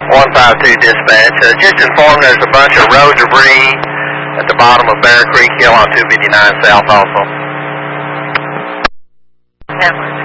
152 dispatch. Just informed there's a bunch of road debris at the bottom of Bear Creek Hill on 259 South also. Network.